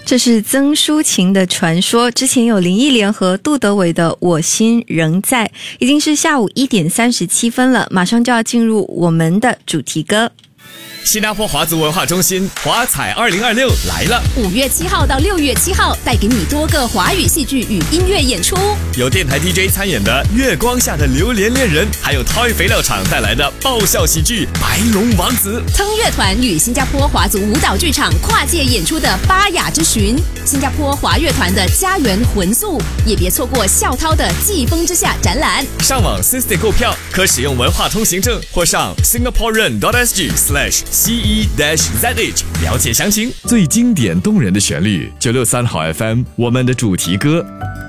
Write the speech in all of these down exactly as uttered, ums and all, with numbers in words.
这是曾淑琴的传说，之前有林忆莲和杜德伟的我心仍在。已经是下午一点三十七分了，马上就要进入我们的主题歌。 新加坡华族文化中心华彩二零二六来了， 五月七号到六月七号，带给你多个华语戏剧与音乐演出， 有电台 D J 参演的《月光下的榴莲恋人》，还有 Toy 肥料厂带来的爆笑喜剧《白龙王子》。 腾乐团与新加坡华族舞蹈剧场跨界演出的《巴雅之寻》，新加坡华乐团的《家园魂宿》，也别错过校涛的《季风之下》展览。 上网 System 购票，可使用文化通行证或上 singaporean dot s g slash C E Z H 了解详情。最经典动人的旋律，九六三好 F M， 我们的主题歌。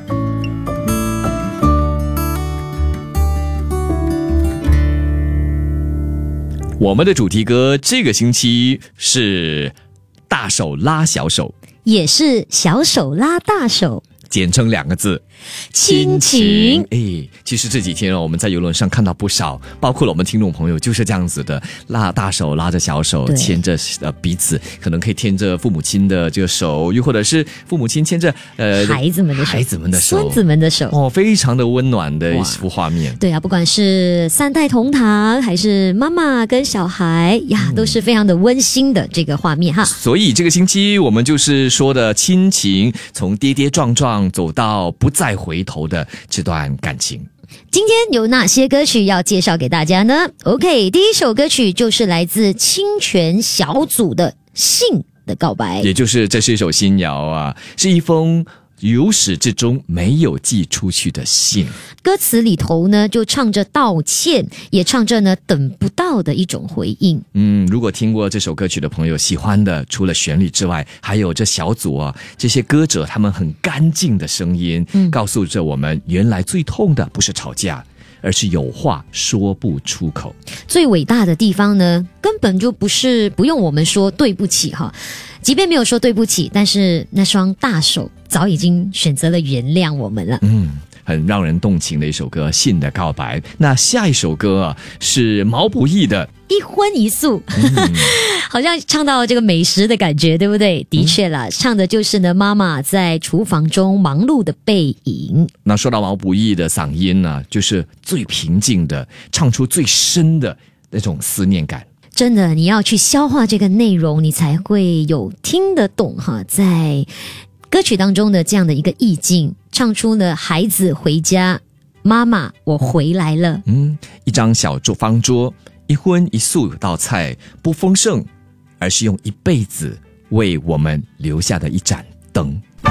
我们的主题歌这个星期是大手拉小手， 也是小手拉大手， 简称两个字， 亲情。 哎，其实这几天我们在邮轮上看到不少，包括了我们听众朋友就是这样子的，拉大手拉着小手，牵着呃彼此，可能可以牵着父母亲的这个手，又或者是父母亲牵着呃孩子们的手， 孩子们的手， 孙子们的手， 哦，非常的温暖的一幅画面。 对啊，不管是三代同堂，还是妈妈跟小孩呀，都是非常的温馨的这个画面哈。 所以这个星期我们就是说的亲情，从跌跌撞撞走到不再回头的这段感情。 今天有哪些歌曲要介绍给大家呢？ OK， 第一首歌曲就是来自清泉小组的《信的告白》， 也就是这是一首新谣啊，是一封由始至终没有寄出去的信。 歌词里头呢就唱着道歉，也唱着呢等不到的一种回应。 嗯，如果听过这首歌曲的朋友，喜欢的除了旋律之外，还有这小组啊，这些歌者他们很干净的声音，嗯，告诉着我们，原来最痛的不是吵架，而是有话说不出口。 最伟大的地方呢，根本就不是不用我们说对不起哈，即便没有说对不起，但是那双大手早已经选择了原谅我们了。 嗯，很让人动情的一首歌《信的告白》。那下一首歌啊，是毛不易的一荤一素，嗯、好像唱到这个美食的感觉，对不对？的确啦，嗯、唱的就是呢妈妈在厨房中忙碌的背影。 那说到毛不易的嗓音呢、啊，就是最平静的，唱出最深的那种思念感。 真的，你要去消化这个内容，你才会有听得懂哈，在歌曲当中的这样的一个意境，唱出了孩子回家，妈妈我回来了。 嗯，一张小桌方桌，一荤一素道菜，不丰盛，而是用一辈子为我们留下的一盏